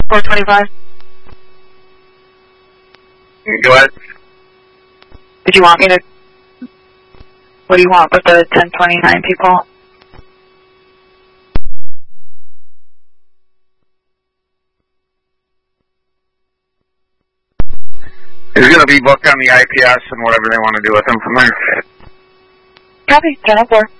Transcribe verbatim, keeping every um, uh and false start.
four twenty-five. Go ahead. Did you want me to... What do you want with the ten twenty-nine people? He's going to be booked on the I P S and whatever they want to do with him from there. Copy. ten oh four.